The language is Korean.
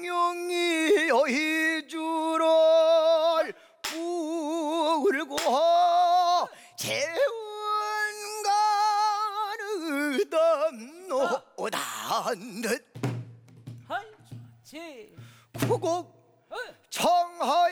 영영이 여의주를 불고 재운가르던 듯 아이 좋지. 구곡 어. 청하에